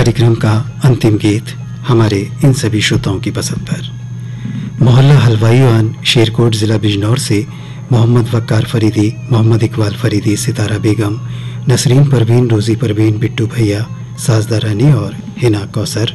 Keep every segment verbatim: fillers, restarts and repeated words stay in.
कार्यक्रम का अंतिम गीत हमारे इन सभी श्रोताओं की पसंद पर। मोहल्ला हलवाईवान शेरकोट जिला बिजनौर से मोहम्मद वक्कार फरीदी, मोहम्मद इकबाल फरीदी, सितारा बेगम, नसरीन परवीन, रोज़ी परवीन, बिट्टू भैया, साजदा रानी और हिना कौसर।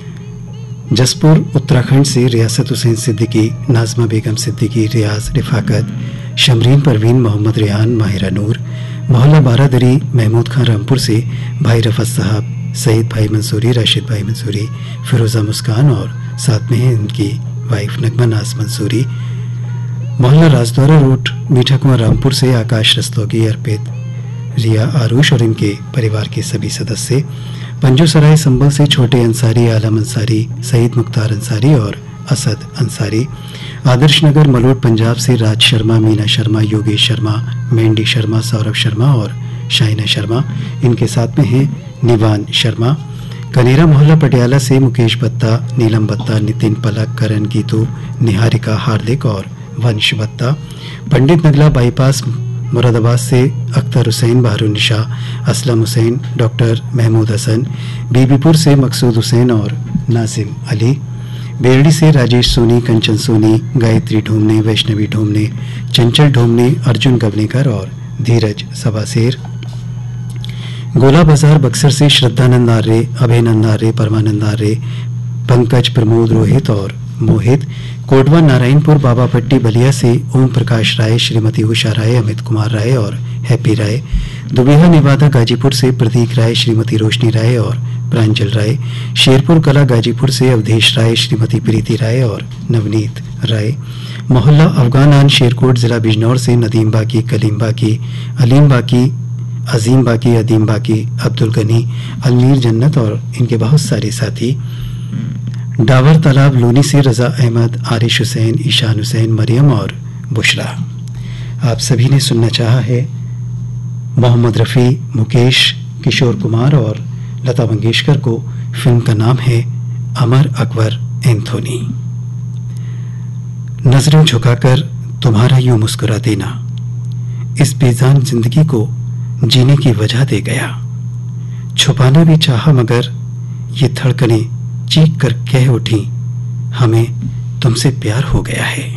जसपुर उत्तराखंड से रियासत हुसैन सिद्दीकी, नाजमा बेगम सिद्दीकी, रियाज रिफाकत, शमरीन परवीन, मोहम्मद रेहान, माहिरा नूर। मोहल्ला बारादरी महमूद खान रामपुर से भाई रफत साहब, सईद भाई मंसूरी, राशिद भाई मंसूरी, फिरोज़ा मुस्कान और साथ में है इनकी वाइफ नगमा नाज मंसूरी। मोहल्ला राजद्वारा रोड मीठा कुआं रामपुर से आकाश रस्तोगी, अर्पित, रिया आरुष और इनके परिवार के सभी सदस्य। पंजू सराय संबल से छोटे अंसारी, आलम अंसारी, सईद मुख्तार अंसारी और असद अंसारी। आदर्श नगर मलोट पंजाब से राज शर्मा, मीना शर्मा, योगेश शर्मा, मेंडी शर्मा, सौरभ शर्मा और शाइना शर्मा। इनके साथ में हैं निवान शर्मा। कनेरा मोहल्ला पटियाला से मुकेश बत्ता, नीलम बत्ता, नितिन पलक, करण गीतू, निहारिका, हार्दिक और वंश बत्ता। पंडित नगला बाईपास मुरादाबाद से अख्तर हुसैन, बहरुनिशा, असलम हुसैन, डॉक्टर महमूद हसन। बीबीपुर से मकसूद हुसैन और नाजिम अली। बेरडी से राजेश सोनी, कंचन सोनी, गायत्री ढोमने, वैष्णवी ढोमने, चंचल ढोमने, अर्जुन गवनेकर और धीरज सबासेर। गोला बाजार बक्सर से श्रद्धानंद आर्य, अभयनंद आर्य, परमानंद आर्य, पंकज, प्रमोद, रोहित और मोहित। कोटवा नारायणपुर बाबापट्टी बलिया से ओम प्रकाश राय, श्रीमती उषा राय, अमित कुमार राय और हैप्पी राय। दुबेहा निवादा गाजीपुर से प्रतीक राय, श्रीमती रोशनी राय और प्रांजल राय। शेरपुर कला गाजीपुर से अवधेश राय, श्रीमती प्रीति राय और नवनीत राय। मोहल्ला अफगानान शेरकोट जिला बिजनौर से नदीम बाकी, कलीम बाकी, अलीम बाकी, अजीम बाकी, अदीम बाकी, अब्दुल गनी, अलमीर जन्नत और इनके बहुत सारे साथी। डावर तालाब लोनी से रजा अहमद, आरिश हुसैन, ईशान हुसैन, मरियम और बुशरा। आप सभी ने सुनना चाहा है मोहम्मद रफ़ी, मुकेश, किशोर कुमार और लता मंगेशकर को। फिल्म का नाम है अमर अकबर एंथोनी। नजरें झुकाकर तुम्हारा यूं मुस्कुरा देना इस बेजान जिंदगी को जीने की वजह दे गया। छुपाना भी चाहा मगर ये धड़कनें चीख कर कह उठी, हमें तुमसे प्यार हो गया है।